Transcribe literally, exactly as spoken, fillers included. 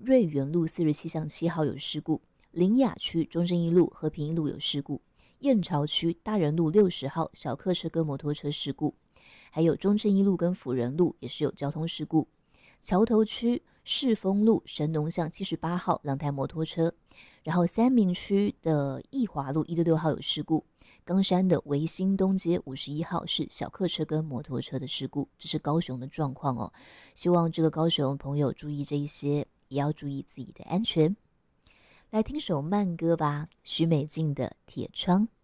瑞园路四十七巷七号有事故，林雅区中正一路、和平一路有事故，燕巢区大人路六十号小客车跟摩托车事故，还有中正一路跟辅仁路也是有交通事故。桥头区世丰路神农巷七十八号两台摩托车，然后三民区的义华路一六六号有事故，冈山的维新东街五十一号是小客车跟摩托车的事故，这是高雄的状况哦。希望这个高雄朋友注意这一些，也要注意自己的安全。来听首慢歌吧，许美静的《铁窗》。